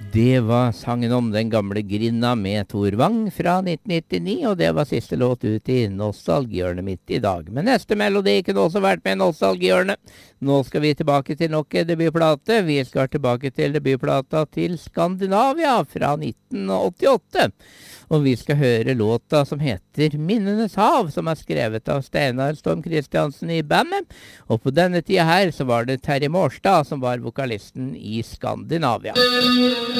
Det var sangen om den gamle Grinna med Tor Wang fra 1999, og det var siste låt ut i nostalgihjørnet mitt i dag. Men neste melodi kunne også vært med i nostalgihjørnet. Nå skal vi tilbake til nok en debutplate. Vi skal tilbake til debutplata til Skandinavia fra 1988. Og vi skal høre låta som heter Minnenes hav, som er skrevet av Steinar Storm Kristiansen i bandet. Og på denne tida her så var det Terje Mårstad som var vokalisten i Skandinavia.